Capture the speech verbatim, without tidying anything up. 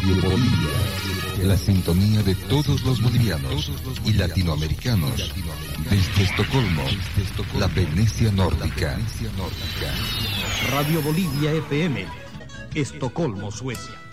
Bolivia, la sintonía de todos los bolivianos y latinoamericanos. Desde Estocolmo, la Venecia nórdica. Radio Bolivia F M, Estocolmo, Suecia.